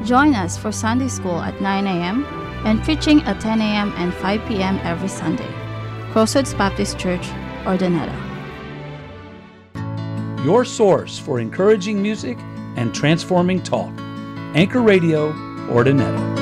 Join us for Sunday School at 9 a.m. and preaching at 10 a.m. and 5 p.m. every Sunday. Crossroads Baptist Church, Ordoneta. Your source for encouraging music and transforming talk. Anchor Radio, Ordoneta.